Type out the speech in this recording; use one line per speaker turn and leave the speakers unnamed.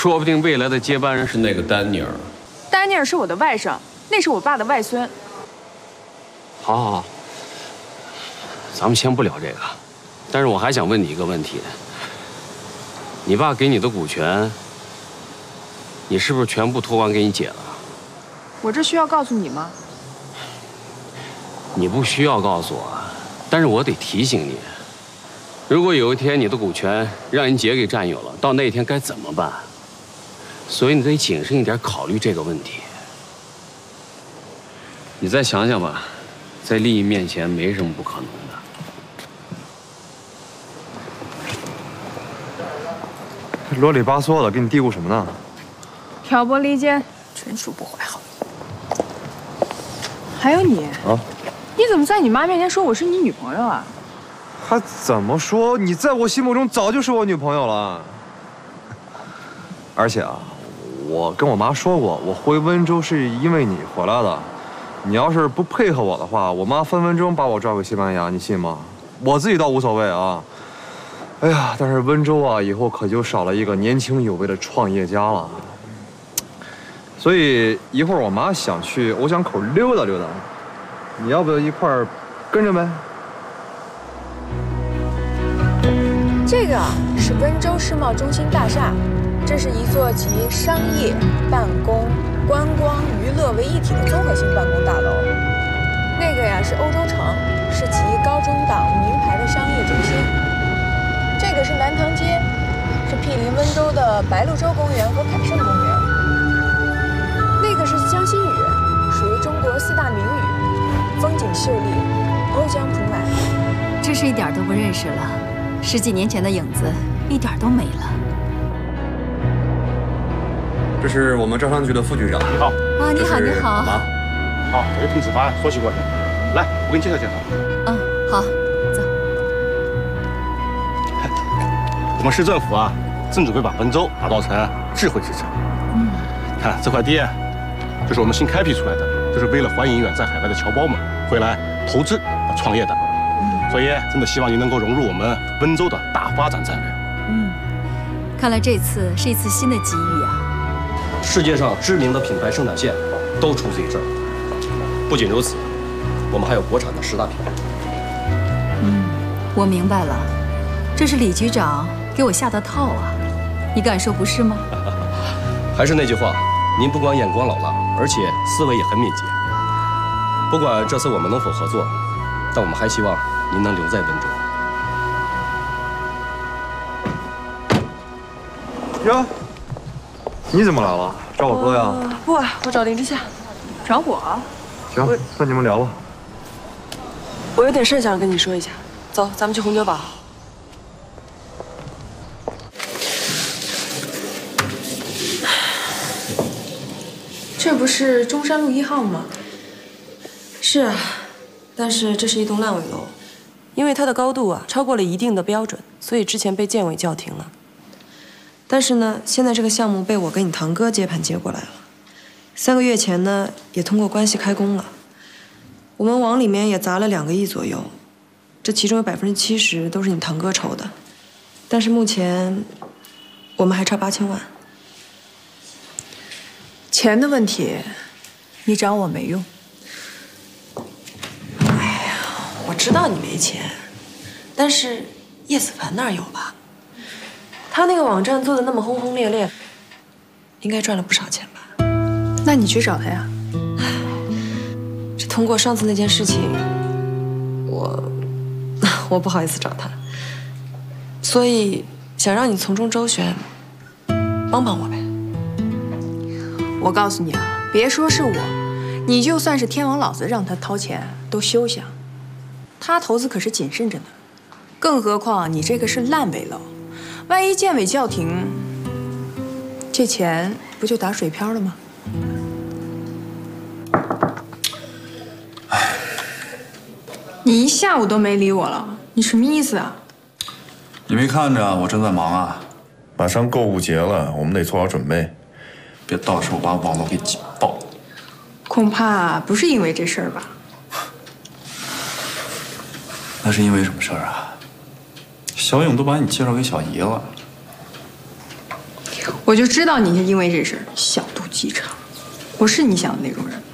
说不定未来的接班人是那个丹尼尔。
丹尼尔是我的外甥，那是我爸的外孙。
好，好，好，咱们先不聊这个。但是我还想问你一个问题：你爸给你的股权，你是不是全部托管给你姐了？
我这需要告诉你吗？
你不需要告诉我，但是我得提醒你，如果有一天你的股权让你姐给占有了，到那天该怎么办？所以你得谨慎一点考虑这个问题。你再想想吧，在利益面前没什么不可能的。
啰里吧嗦的，给你嘀咕什么呢？
挑拨离间，纯属不怀好意。还有你啊，你怎么在你妈面前说我是你女朋友啊？
还怎么说？你在我心目中早就是我女朋友了。而且啊，我跟我妈说过，我回温州是因为你回来的。你要是不配合我的话，我妈分分钟把我抓回西班牙，你信吗？我自己倒无所谓啊。哎呀，但是温州啊，以后可就少了一个年轻有为的创业家了。所以一会儿我妈想去欧江口溜达溜达，你要不要一块儿跟着呗？
这个是温州世贸中心大厦，这是一座集商业、办公、观光、娱乐为一体的综合性办公大楼。那个呀是欧洲城，是集高中档名牌的商业中心。这个是南塘街，是毗邻温州的白鹭洲公园和凯盛公园。那个是江心屿，属于中国4大名屿，风景秀丽，瓯江蓬莱。
这是一点都不认识了，10几年前的影子一点都没了。
这是我们招商局的副局长。
你好。
啊，你好，你好。
好，这个同志发说起过去。来，我给你介绍介绍。
嗯，好，走。
我们市政府啊，正准备把温州打造成智慧之城。看这块地，就是我们新开辟出来的，就是为了欢迎远在海外的侨胞们回来投资和创业的。所以，真的希望你能够融入我们温州的大发展战略。
看来这次是一次新的机遇啊。
世界上知名的品牌生产线都出自于这儿。不仅如此，我们还有国产的10大品牌。
我明白了，这是李局长给我下的套啊！你敢说不是吗？
还是那句话，您不光眼光老辣，而且思维也很敏捷。不管这次我们能否合作，但我们还希望您能留在温州。
哟，你怎么来了？找我哥呀？
不，我找林之夏。
找我？
行，那你们聊吧。
我有点事想跟你说一下，走，咱们去红酒堡。这不是中山路1号吗？是啊，但是这是一栋烂尾楼，因为它的高度啊超过了一定的标准，所以之前被建委叫停了。但是呢，现在这个项目被我跟你堂哥接盘接过来了。3个月前呢，也通过关系开工了。我们往里面也砸了2个亿左右，这其中有70%都是你堂哥筹的。但是目前我们还差8000万。
钱的问题，你找我没用。
哎呀，我知道你没钱，但是叶子凡那儿有吧？他那个网站做的那么轰轰烈烈，应该赚了不少钱吧？
那你去找他呀。
这通过上次那件事情，我不好意思找他，所以想让你从中周旋，帮帮我呗。
我告诉你啊，别说是我，你就算是天王老子让他掏钱都休想。他投资可是谨慎着呢，更何况你这个是烂尾楼，万一建委叫停，这钱不就打水漂了吗？你一下午都没理我了，你什么意思啊？
你没看着我正在忙啊？
马上购物节了，我们得做好准备，
别到时候把网络给挤爆。
恐怕不是因为这事儿吧？
那是因为什么事儿啊？小影都把你介绍给小姨了。
我就知道你是因为这事儿小肚鸡肠。我是你想的那种人。